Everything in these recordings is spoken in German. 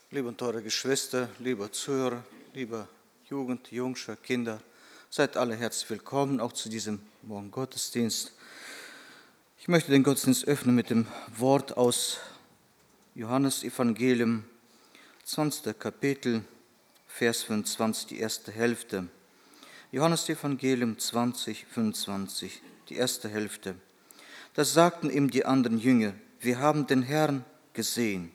Liebe und teure Geschwister, liebe Zuhörer, liebe Jugend, Jungscher, Kinder, seid alle herzlich willkommen, auch zu diesem Morgengottesdienst. Ich möchte den Gottesdienst öffnen mit dem Wort aus Johannes Evangelium, 20. Kapitel, Vers 25, die erste Hälfte. Johannes Evangelium 20, 25, die erste Hälfte. Da sagten ihm die anderen Jünger: Wir haben den Herrn gesehen.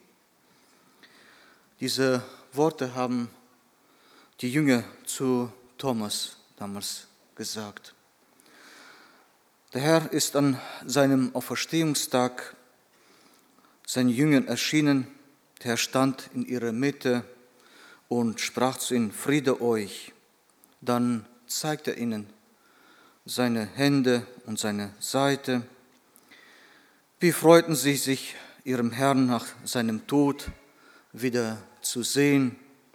Diese Worte haben die Jünger zu Thomas damals gesagt. Der Herr ist an seinem Auferstehungstag seinen Jüngern erschienen. Der Herr stand in ihrer Mitte und sprach zu ihnen: Friede euch. Dann zeigte er ihnen seine Hände und seine Seite. Wie freuten sie sich, ihrem Herrn nach seinem Tod wieder zu sehen.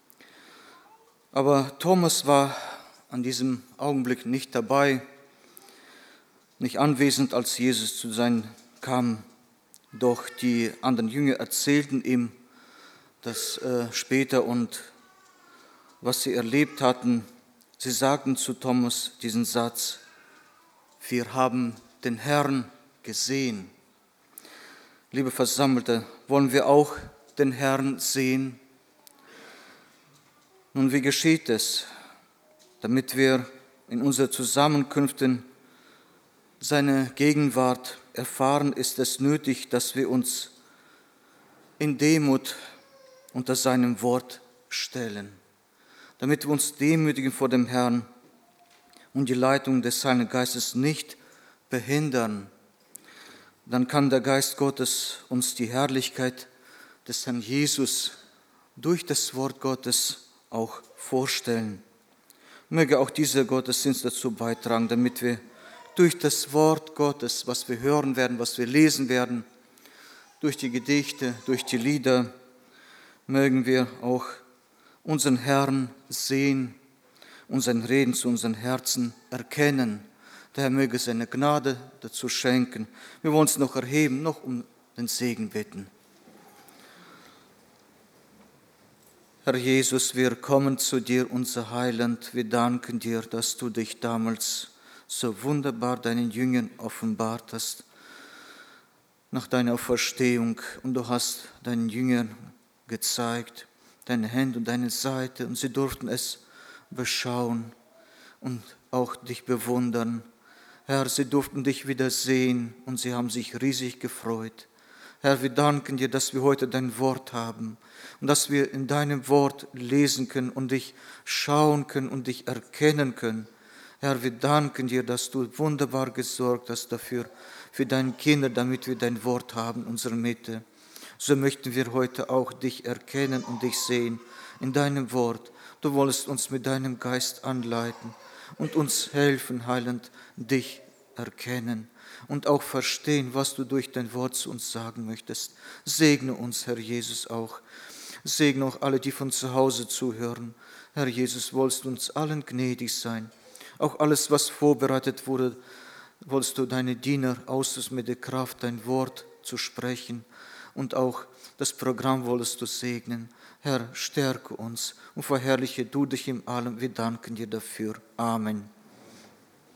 Aber Thomas war an diesem Augenblick nicht dabei, nicht anwesend, als Jesus zu sein kam. Doch die anderen Jünger erzählten ihm das später und was sie erlebt hatten. Sie sagten zu Thomas diesen Satz: Wir haben den Herrn gesehen. Liebe Versammelte, wollen wir auch den Herrn sehen? Nun, wie geschieht es? Damit wir in unseren Zusammenkünften seine Gegenwart erfahren, ist es nötig, dass wir uns in Demut unter seinem Wort stellen, damit wir uns demütigen vor dem Herrn und die Leitung des Heiligen Geistes nicht behindern. Dann kann der Geist Gottes uns die Herrlichkeit des Herrn Jesus durch das Wort Gottes auch vorstellen. Möge auch dieser Gottesdienst dazu beitragen, damit wir durch das Wort Gottes, was wir hören werden, was wir lesen werden, durch die Gedichte, durch die Lieder, mögen wir auch unseren Herrn sehen und sein Reden zu unseren Herzen erkennen. Der Herr möge seine Gnade dazu schenken. Wir wollen uns noch erheben, noch um den Segen bitten. Herr Jesus, wir kommen zu dir, unser Heiland. Wir danken dir, dass du dich damals so wunderbar deinen Jüngern offenbart hast nach deiner Auferstehung. Und du hast deinen Jüngern gezeigt, deine Hände und deine Seite, und sie durften es beschauen und auch dich bewundern. Herr, sie durften dich wieder sehen und sie haben sich riesig gefreut. Herr, wir danken dir, dass wir heute dein Wort haben und dass wir in deinem Wort lesen können und dich schauen können und dich erkennen können. Herr, wir danken dir, dass du wunderbar gesorgt hast dafür, für deine Kinder, damit wir dein Wort haben in unserer Mitte. So möchten wir heute auch dich erkennen und dich sehen in deinem Wort. Du wolltest uns mit deinem Geist anleiten und uns helfen, Heiland, dich erkennen und auch verstehen, was du durch dein Wort zu uns sagen möchtest. Segne uns, Herr Jesus, auch. Segne auch alle, die von zu Hause zuhören. Herr Jesus, wolltest du uns allen gnädig sein. Auch alles, was vorbereitet wurde, wolltest du deine Diener ausrüsten mit der Kraft, dein Wort zu sprechen. Und auch das Programm wolltest du segnen. Herr, stärke uns und verherrliche du dich in allem. Wir danken dir dafür. Amen.